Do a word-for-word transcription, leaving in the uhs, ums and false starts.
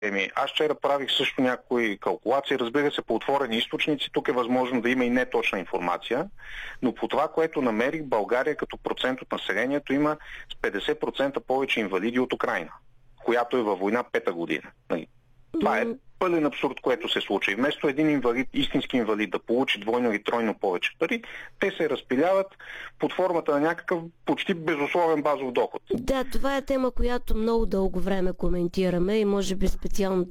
Еми, аз вчера правих също някои калкулации, разбира се, по отворени източници, тук е възможно да има и неточна информация, но по това, което намерих, България като процент от населението има с петдесет процента повече инвалиди от Украйна, която е във война пета година. Това е пълен абсурд, което се случи. Вместо един инвалид, истински инвалид да получи двойно или тройно повече пари, те се разпиляват под формата на някакъв почти безусловен базов доход. Да, това е тема, която много дълго време коментираме и може би специално